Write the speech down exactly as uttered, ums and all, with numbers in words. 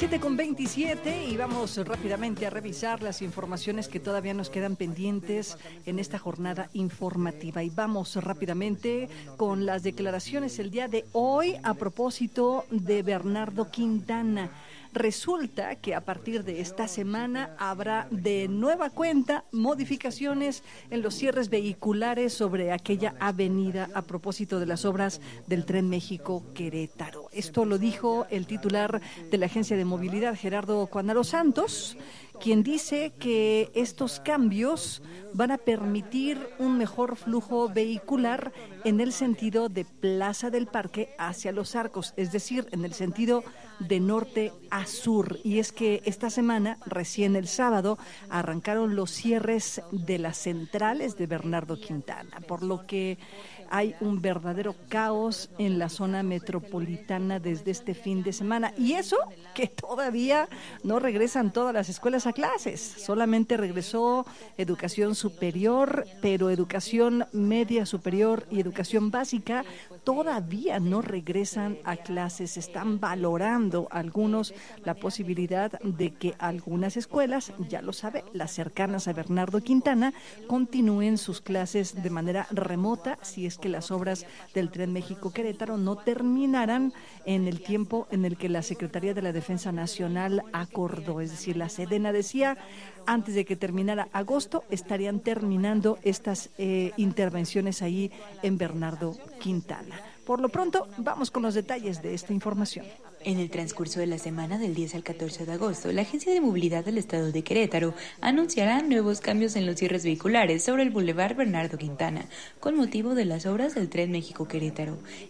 siete con veintisiete y vamos rápidamente a revisar las informaciones que todavía nos quedan pendientes en esta jornada informativa. Y vamos rápidamente con las declaraciones el día de hoy a propósito de Bernardo Quintana. Resulta que a partir de esta semana habrá de nueva cuenta modificaciones en los cierres vehiculares sobre aquella avenida a propósito de las obras del Tren México-Querétaro. Esto lo dijo el titular de la Agencia de Movilidad, Gerardo Cuanaro Santos, quien dice que estos cambios van a permitir un mejor flujo vehicular en el sentido de Plaza del Parque hacia Los Arcos, es decir, en el sentido de norte a sur. Y es que esta semana, recién el sábado, arrancaron los cierres de las centrales de Bernardo Quintana, por lo que hay un verdadero caos en la zona metropolitana desde este fin de semana. Y eso que todavía no regresan todas las escuelas a clases. Solamente regresó educación superior, pero educación media superior y educación básica todavía no regresan a clases. Están valorando algunos la posibilidad de que algunas escuelas, ya lo sabe, las cercanas a Bernardo Quintana, continúen sus clases de manera remota si es que las obras del Tren México-Querétaro no terminarán en el tiempo en el que la Secretaría de la Defensa Nacional acordó. Es decir, la Sedena decía, antes de que terminara agosto, estarían terminando estas eh, intervenciones ahí en Bernardo Quintana. Por lo pronto, vamos con los detalles de esta información. En el transcurso de la semana del diez al catorce de agosto, la Agencia de Movilidad del Estado de Querétaro anunciará nuevos cambios en los cierres vehiculares sobre el Boulevard Bernardo Quintana, con motivo de las obras del Tren México-Querétaro.